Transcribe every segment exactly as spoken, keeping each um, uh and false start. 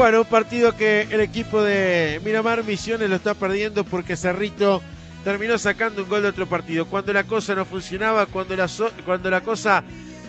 Bueno, un partido que el equipo de Miramar Misiones lo está perdiendo porque Cerrito terminó sacando un gol de otro partido. Cuando la cosa no funcionaba, cuando la, so cuando la cosa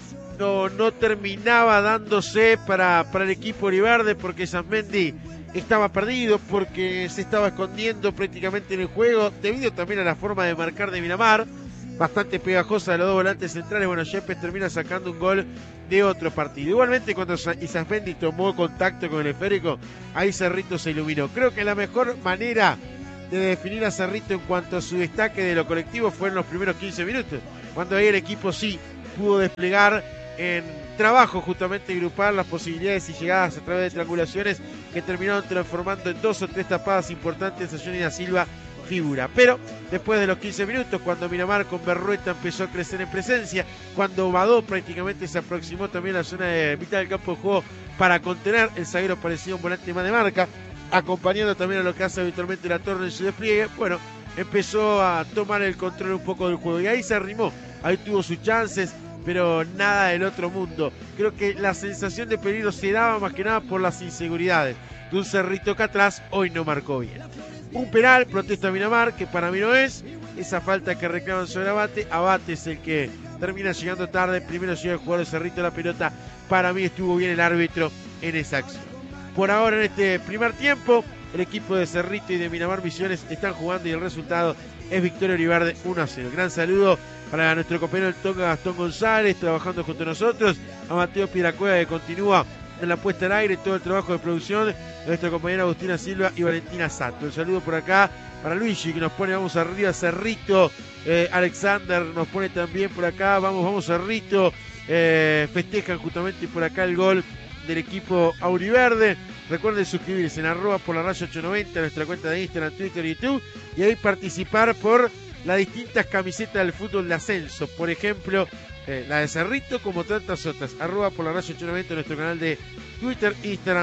no, no terminaba dándose para, para el equipo Oliverde, porque Sasmendi estaba perdido, porque se estaba escondiendo prácticamente en el juego, debido también a la forma de marcar de Miramar, bastante pegajosa de los dos volantes centrales. Bueno, Yepes termina sacando un gol de otro partido. Igualmente, cuando Isasmendi tomó contacto con el esférico, ahí Cerrito se iluminó. Creo que la mejor manera de definir a Cerrito en cuanto a su destaque de lo colectivo fue en los primeros quince minutos, cuando ahí el equipo sí pudo desplegar en trabajo justamente grupal las posibilidades y llegadas a través de triangulaciones que terminaron transformando en dos o tres tapadas importantes a Johnny da Silva, figura. Pero después de los quince minutos, cuando Miramar con Berrueta empezó a crecer en presencia, cuando Badó prácticamente se aproximó también a la zona de mitad del campo de juego para contener, el zaguero parecía un volante más de marca, acompañando también a lo que hace habitualmente la Torre en su despliegue, bueno, empezó a tomar el control un poco del juego y ahí se arrimó, ahí tuvo sus chances, pero nada del otro mundo. Creo que la sensación de peligro se daba más que nada por las inseguridades de un Cerrito que atrás hoy no marcó bien. Un penal, protesta Miramar, que para mí no es, esa falta que reclaman sobre Abate, Abate es el que termina llegando tarde, primero llega el jugador de Cerrito a la pelota, para mí estuvo bien el árbitro en esa acción. Por ahora en este primer tiempo, el equipo de Cerrito y de Miramar Misiones están jugando y el resultado es victoria Oliverde uno a cero. Gran saludo para nuestro compañero el Tonga Gastón González, trabajando junto a nosotros, a Mateo Piracueva, que continúa en la puesta al aire, todo el trabajo de producción de nuestra compañera Agustina Silva y Valentina Sato. Un saludo por acá para Luigi, que nos pone vamos arriba, Cerrito, eh, Alexander nos pone también por acá, vamos, vamos Cerrito, eh, festejan justamente por acá el gol del equipo auriverde. Recuerden suscribirse en arroba por la raya ocho noventa, nuestra cuenta de Instagram, Twitter y YouTube, y ahí participar por las distintas camisetas del fútbol de ascenso, por ejemplo, eh, la de Cerrito, como tantas otras, arroba por la raya ocho noventa, nuestro canal de Twitter, Instagram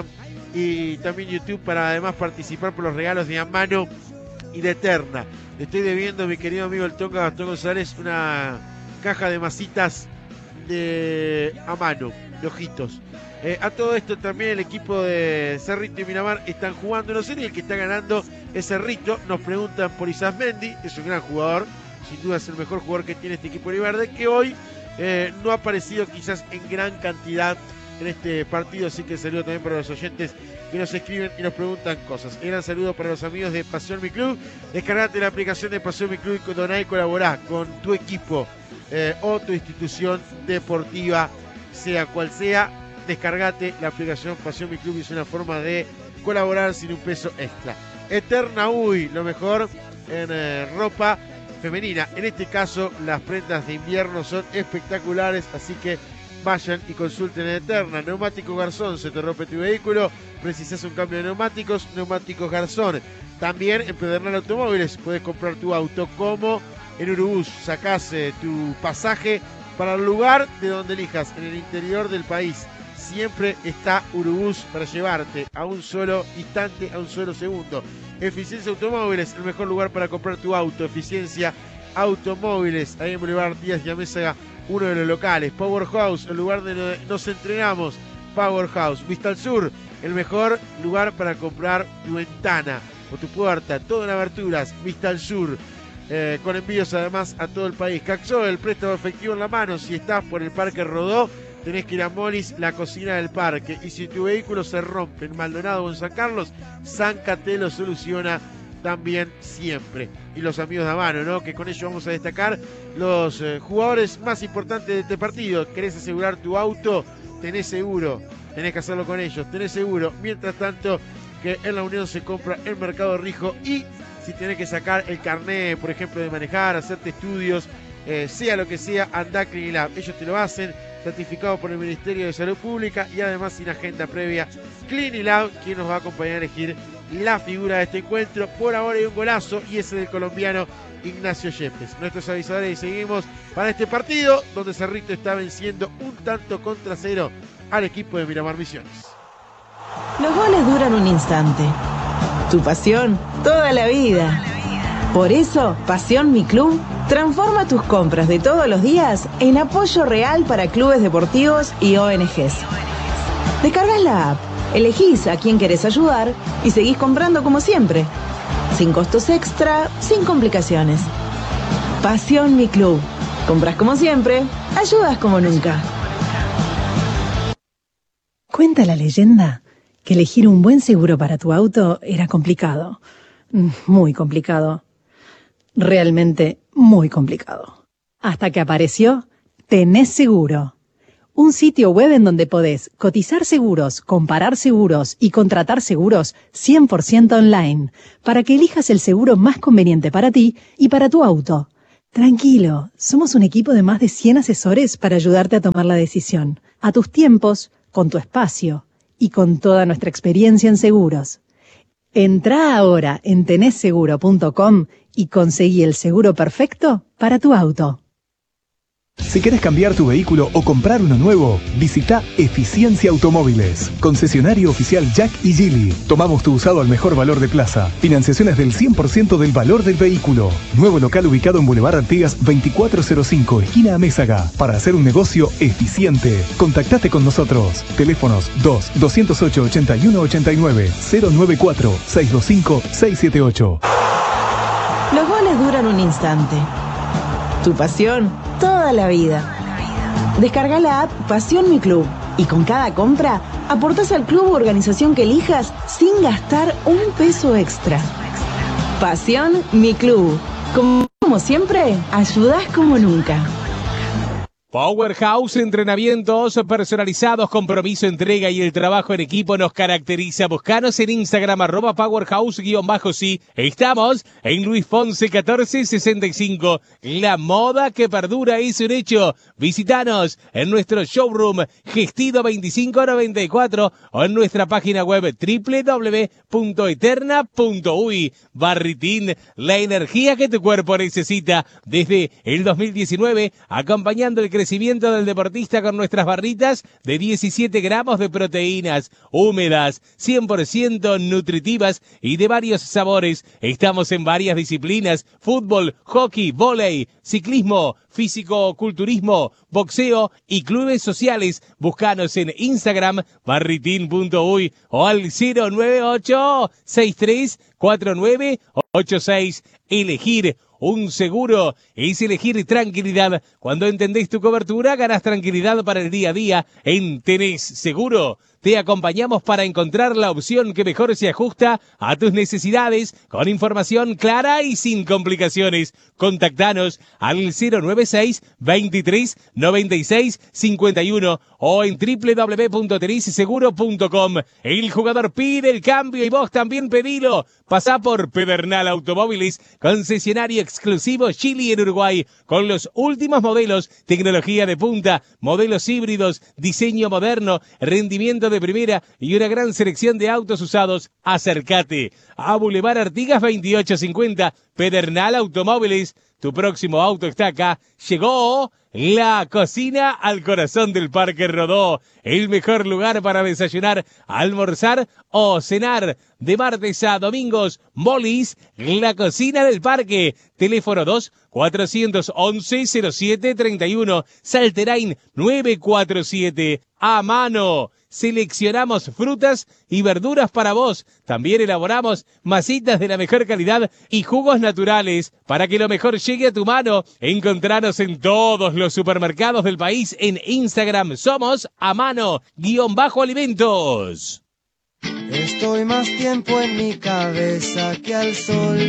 y también YouTube, para además participar por los regalos de Amano y de Eterna. Le estoy debiendo, mi querido amigo el Tonga Gastón González, una caja de masitas de Amano, de ojitos. Eh, a todo esto también el equipo de Cerrito y Miramar están jugando una serie, el que está ganando es Cerrito. Nos preguntan por Isasmendi, es un gran jugador, sin duda es el mejor jugador que tiene este equipo Oliverde, que hoy eh, no ha aparecido quizás en gran cantidad en este partido, así que saludo también para los oyentes que nos escriben y nos preguntan cosas. Un gran saludo para los amigos de Pasión Mi Club. Descargate la aplicación de Pasión Mi Club y doná y colaborá con tu equipo eh, o tu institución deportiva, sea cual sea. Descargate la aplicación Pasión Mi Club y es una forma de colaborar sin un peso extra. Eterna Uy, lo mejor en eh, ropa femenina. En este caso, las prendas de invierno son espectaculares, así que vayan y consulten en Eterna. Neumático Garzón, se te rompe tu vehículo, precisas un cambio de neumáticos, Neumáticos Garzón. También en Pedernal Automóviles puedes comprar tu auto como en Urubús. Sacás eh, tu pasaje para el lugar de donde elijas, en el interior del país. Siempre está Urubús para llevarte a un solo instante, a un solo segundo. Eficiencia Automóviles, el mejor lugar para comprar tu auto. Eficiencia Automóviles, ahí en Boulevard Díaz y Amézaga, uno de los locales. Powerhouse, el lugar donde nos entrenamos. Powerhouse. Vista al Sur, el mejor lugar para comprar tu ventana o tu puerta, todo en aberturas. Vista al Sur, eh, con envíos además a todo el país. Caxo, el préstamo efectivo en la mano. Si estás por el Parque Rodó, tenés que ir a Molis, la cocina del parque. Y si tu vehículo se rompe en Maldonado o en San Carlos, Zanca te lo soluciona también siempre. Y los amigos de Amano, ¿no? Que con ellos vamos a destacar los eh, jugadores más importantes de este partido. ¿Querés asegurar tu auto? Tenés seguro. Tenés que hacerlo con ellos. Tenés seguro. Mientras tanto, que en la Unión se compra el Mercado Rijo. Y si tenés que sacar el carnet, por ejemplo, de manejar, hacerte estudios, eh, sea lo que sea, andá a Clinilab. Ellos te lo hacen, certificado por el Ministerio de Salud Pública y además sin agenda previa. Clinilab, quien nos va a acompañar a elegir la figura de este encuentro. Por ahora hay un golazo y ese del colombiano Ignacio Yepes. Nuestros avisadores y seguimos para este partido donde Cerrito está venciendo un tanto contra cero al equipo de Miramar Misiones. Los goles duran un instante. Tu pasión, toda la vida. Por eso, Pasión Mi Club transforma tus compras de todos los días en apoyo real para clubes deportivos y O N Ges. Descargas la app, Elegís a quién querés ayudar y seguís comprando como siempre. Sin costos extra, sin complicaciones. Pasión Mi Club. Compras como siempre, ayudas como nunca. Cuenta la leyenda que elegir un buen seguro para tu auto era complicado. Muy complicado. Realmente muy complicado. Hasta que apareció Tenés Seguro. Un sitio web en donde podés cotizar seguros, comparar seguros y contratar seguros cien por ciento online para que elijas el seguro más conveniente para ti y para tu auto. Tranquilo, somos un equipo de más de cien asesores para ayudarte a tomar la decisión, a tus tiempos, con tu espacio y con toda nuestra experiencia en seguros. Entrá ahora en tenés seguro punto com y conseguí el seguro perfecto para tu auto. Si querés cambiar tu vehículo o comprar uno nuevo, visita Eficiencia Automóviles, concesionario oficial Jack y Geely. Tomamos tu usado al mejor valor de plaza. Financiaciones del cien por ciento del valor del vehículo. Nuevo local ubicado en Boulevard Artigas veinticuatro cero cinco, esquina Amézaga, para hacer un negocio eficiente. Contactate con nosotros. Teléfonos dos, doscientos ocho, ochenta y uno ochenta y nueve, cero nueve cuatro, seiscientos veinticinco, seiscientos setenta y ocho. Los goles duran un instante. Tu pasión, toda la vida. Descarga la app Pasión Mi Club y con cada compra aportás al club o organización que elijas sin gastar un peso extra. Pasión Mi Club. Como, como siempre, ayudás como nunca. Powerhouse, entrenamientos personalizados, compromiso, entrega y el trabajo en equipo nos caracteriza. Buscanos en Instagram, arroba Powerhouse-sí. Estamos en Luis Fonse catorce sesenta y cinco. La moda que perdura es un hecho. Visítanos en nuestro showroom Gestido veinticinco noventa y cuatro o en nuestra página web doble u doble u doble u punto eterna punto uy. Barritín, la energía que tu cuerpo necesita. Desde el dos mil diecinueve, acompañando el crecimiento del deportista con nuestras barritas de diecisiete gramos de proteínas, húmedas, cien por ciento nutritivas y de varios sabores. Estamos en varias disciplinas: fútbol, hockey, vóley, ciclismo, físico-culturismo, boxeo y clubes sociales. Búscanos en Instagram, barritín punto uy o al cero nueve ocho, seis tres cuatro nueve ocho seis. Elegir un seguro es elegir tranquilidad. Cuando entendés tu cobertura, ganas tranquilidad para el día a día. En Tenés Seguro te acompañamos para encontrar la opción que mejor se ajusta a tus necesidades, con información clara y sin complicaciones. Contactanos al cero nueve seis, veintitrés, noventa y seis, cincuenta y uno o en doble u doble u doble u punto tenés seguro punto com. El jugador pide el cambio y vos también pedilo. Pasá por Pedernal Automóviles, concesionario exclusivo Chile en Uruguay, con los últimos modelos, tecnología de punta, modelos híbridos, diseño moderno, rendimiento de primera y una gran selección de autos usados. Acércate a Boulevard Artigas veintiocho cincuenta, Pedernal Automóviles. Tu próximo auto está acá. Llegó la cocina al corazón del Parque Rodó, el mejor lugar para desayunar, almorzar o cenar. De martes a domingos, Molis, la cocina del parque. Teléfono dos, cuatrocientos once, cero siete treinta y uno, Salterain nueve cuatro siete. A mano. Seleccionamos frutas y verduras para vos. También elaboramos masitas de la mejor calidad y jugos naturales. Para que lo mejor llegue a tu mano, encontranos en todos los supermercados del país. En Instagram somos a mano guión bajo alimentos. Estoy más tiempo en mi cabeza que al sol.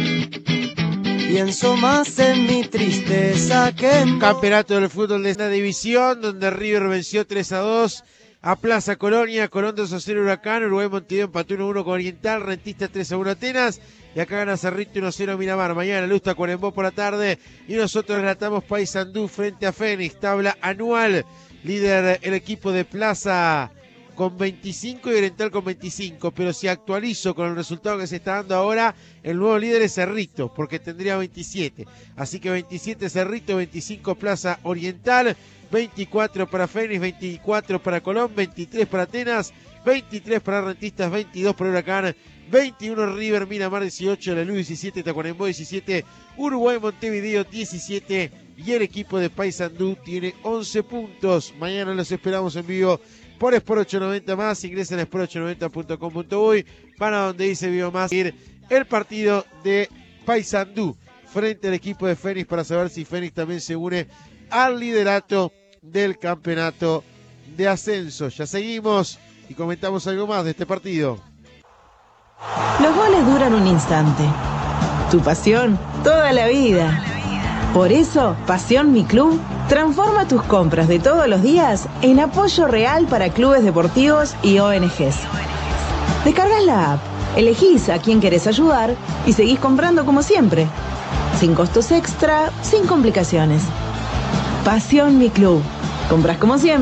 Pienso más en mi tristeza que en... Campeonato del fútbol de esta división, donde River venció tres a dos a Plaza Colonia, Colón dos a cero Huracán, Uruguay Montevideo empató uno a uno con Oriental, Rentista tres a uno Atenas, y acá gana Cerrito uno a cero Miramar. Mañana Lusta Cuarembó por la tarde, y nosotros relatamos Paysandú frente a Fénix, tabla anual, líder el equipo de Plaza con veinticinco y Oriental con veinticinco, pero si actualizo con el resultado que se está dando ahora, el nuevo líder es Cerrito, porque tendría veintisiete, así que veintisiete Cerrito, veinticinco Plaza Oriental, veinticuatro para Fénix, veinticuatro para Colón, veintitrés para Atenas, veintitrés para Rentistas, veintidós para Huracán, veintiuno River, Miramar dieciocho, La Luz diecisiete, Tacuarembó diecisiete, Uruguay Montevideo diecisiete y el equipo de Paysandú tiene once puntos. Mañana los esperamos en vivo por Sport ochocientos noventa más. Ingresen a sport ochocientos noventa punto com punto uy para donde dice Vivo Más ir el partido de Paysandú frente al equipo de Fénix para saber si Fénix también se une al liderato del campeonato de ascenso. Ya seguimos y comentamos algo más de este partido. Los goles duran un instante. Tu pasión, toda la vida. Por eso, Pasión Mi Club transforma tus compras de todos los días en apoyo real para clubes deportivos y O N Ges. Descargas la app, elegís a quién querés ayudar y seguís comprando como siempre. Sin costos extra, sin complicaciones. Pasión Mi Club. Compras como siempre.